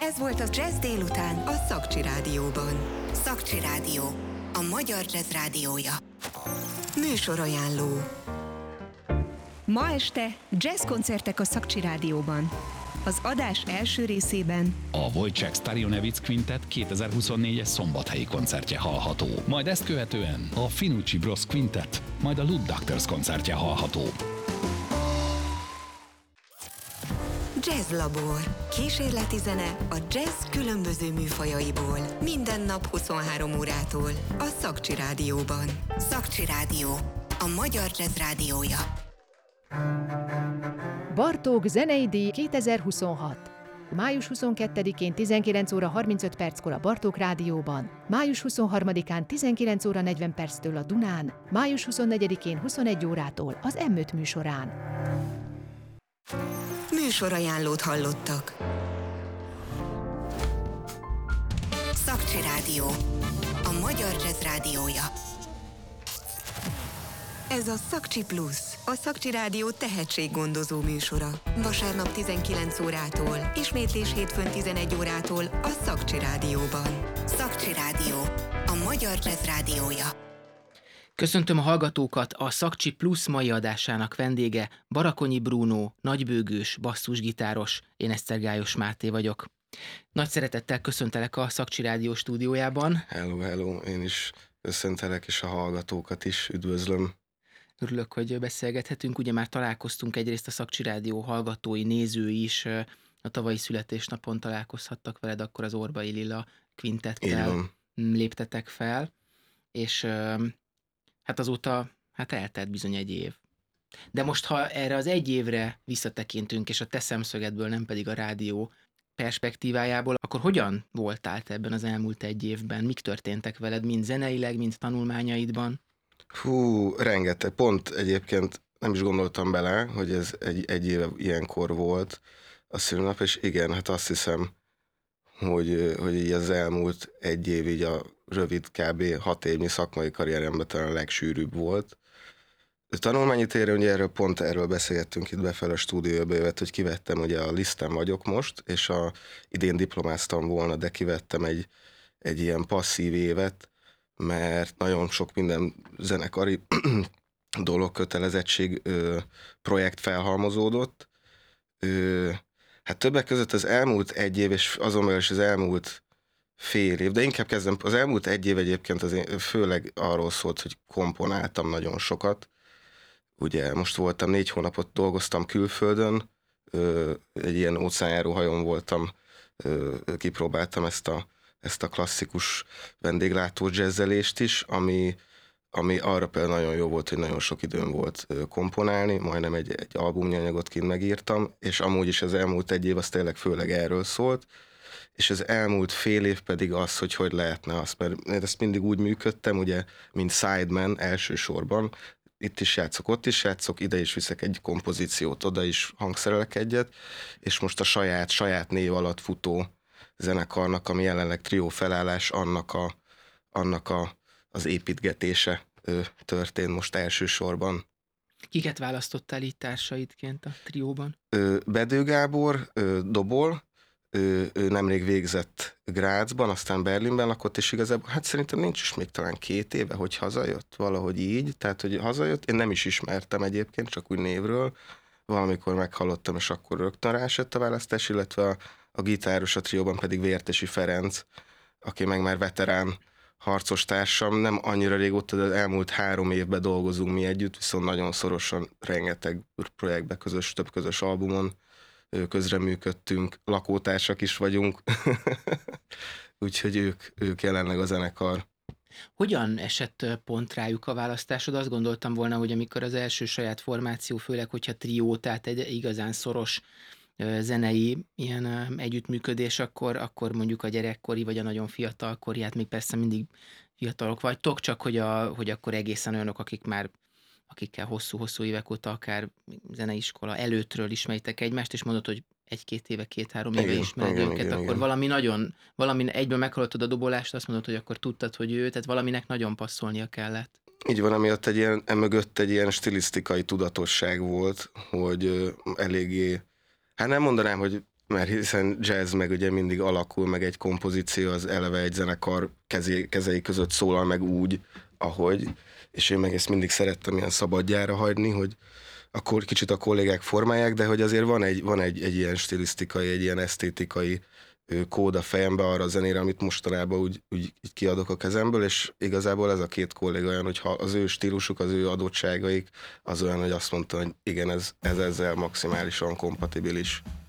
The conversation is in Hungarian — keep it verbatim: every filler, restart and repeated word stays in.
Ez volt a Jazz délután a Szakcsi Rádióban. Szakcsi Rádió, a magyar jazz rádiója. Műsorajánló. Ma este jazzkoncertek a Szakcsi Rádióban. Az adás első részében a Wojciech Starionewicz Quintet kétezer-huszonnégyes szombathelyi koncertje hallható. Majd ezt követően a Finucci Bros Quintet, majd a Lud Doctors koncertje hallható. Jazz Labor. Kísérleti zene a jazz különböző műfajaiból. Minden nap huszonhárom órától a Szakcsi Rádióban. Szakcsi Rádió, a magyar jazz rádiója. Bartók zenei díj kétezer-huszonhat. május huszonkettedikén tizenkilenc óra harmincöt perckor a Bartók Rádióban, május huszonharmadikán tizenkilenc óra negyven perctől a Dunán, május huszonnegyedikén huszonegy órától az em öt műsorán. Műsorajánlót hallottak. Szakcsi Rádió, a magyar jazz rádiója. Ez a Szakcsi Plusz, a Szakcsi Rádió tehetséggondozó műsora. Vasárnap tizenkilenc órától, ismétlés hétfőn tizenegy órától a Szakcsi Rádióban. Szakcsi Rádió, a magyar jazz rádiója. Köszöntöm a hallgatókat, a Szakcsi Plusz mai adásának vendége Barakonyi Bruno, nagybőgős, basszusgitáros, én Esztergályos Máté vagyok. Nagy szeretettel köszöntelek a Szakcsi Rádió stúdiójában. Hello, hello, én is köszöntelek, és a hallgatókat is üdvözlöm. Örülök, hogy beszélgethetünk, ugye már találkoztunk egyrészt a Szakcsi Rádió hallgatói, nézői is, a tavalyi születésnapon találkozhattak veled, akkor az Orbai Lilla Quintettel léptetek fel, és hát azóta hát eltelt bizony egy év. De most, ha erre az egy évre visszatekintünk, és a te szemszögedből, nem pedig a rádió perspektívájából, akkor hogyan voltál te ebben az elmúlt egy évben? Mik történtek veled, mind zeneileg, mind tanulmányaidban? Hú, rengeteg. Pont egyébként nem is gondoltam bele, hogy ez egy, egy éve ilyenkor volt a szülőnap, és igen, hát azt hiszem, hogy, hogy így az elmúlt egy év, így a rövid kb. hat évnyi szakmai karrieremben talán a legsűrűbb volt. A tanulmányi téren, ugye erről pont erről beszélgettünk itt befele a stúdióba jövet, hogy kivettem, ugye a listán vagyok most, és a, idén diplomáztam volna, de kivettem egy, egy ilyen passzív évet, mert nagyon sok minden zenekari dolog, kötelezettség, ö, projekt felhalmozódott. Ö, hát többek között az elmúlt egy év, és azon belül is az elmúlt fél év, de inkább kezdem, az elmúlt egy év egyébként az én, főleg arról szólt, hogy komponáltam nagyon sokat. Ugye most voltam, négy hónapot dolgoztam külföldön, ö, egy ilyen óceánjáró hajón voltam, ö, kipróbáltam ezt a ezt a klasszikus vendéglátó jazzelést is, ami, ami arra például nagyon jó volt, hogy nagyon sok időm volt komponálni, majdnem egy, egy albumnyi anyagot kint megírtam, és amúgy is az elmúlt egy év az tényleg főleg erről szólt, és az elmúlt fél év pedig az, hogy hogy lehetne azt, mert én ezt mindig úgy működtem, ugye, mint sideman elsősorban, itt is játszok, ott is játszok, ide is viszek egy kompozíciót, oda is hangszerelek egyet, és most a saját, saját név alatt futó zenekarnak, ami jelenleg trió felállás, annak, a, annak a, az építgetése ö, történt most elsősorban. Kiket választottál így társaidként a trióban? Ö, Bedő Gábor ö, dobol, ő, ő nemrég végzett Grazban, aztán Berlinben lakott, és igazából hát szerintem nincs is még talán két éve, hogy hazajött, valahogy így, tehát hogy hazajött, én nem is ismertem egyébként, csak úgy névről, valamikor meghallottam, és akkor rögtön rásett a választás, illetve a A gitáros a trióban pedig Vértesi Ferenc, aki meg már veterán harcos társam. Nem annyira régóta, de az elmúlt három évben dolgozunk mi együtt, viszont nagyon szorosan rengeteg projektben, közös, több közös albumon közreműködtünk, lakótársak is vagyunk. Úgyhogy ők, ők jelenleg a zenekar. Hogyan esett pont rájuk a választásod? Azt gondoltam volna, hogy amikor az első saját formáció, főleg hogyha trió, tehát egy igazán szoros zenei ilyen együttműködés, akkor, akkor mondjuk a gyerekkori, vagy a nagyon fiatalkori, hát még persze mindig fiatalok vagytok, csak hogy, a, hogy akkor egészen olyanok, akik már, akikkel hosszú-hosszú évek óta akár zeneiskola előttről ismeritek egymást, és mondod, hogy egy-két éve, két-három éve ismered őket, igen, akkor igen. valami nagyon, valami egyből meghallottad a dobolást, azt mondod, hogy akkor tudtad, hogy ő, tehát valaminek nagyon passzolnia kellett. Így van, amiatt egy ilyen, emögött egy ilyen stilisztikai tudatosság volt, hogy eléggé, hát nem mondanám, hogy mert hiszen jazz meg ugye mindig alakul, meg egy kompozíció az eleve egy zenekar kezé, kezei között szólal meg úgy, ahogy, és én meg ezt mindig szerettem ilyen szabadjára hagyni, hogy akkor kicsit a kollégák formálják, de hogy azért van egy, van egy, egy ilyen stilisztikai, egy ilyen esztétikai kód a fejembe arra a zenére, amit mostanában úgy, úgy így kiadok a kezemből, és igazából ez a két kolléga olyan, hogy ha az ő stílusuk, az ő adottságaik, az olyan, hogy azt mondta, hogy igen, ez, ez ezzel maximálisan kompatibilis.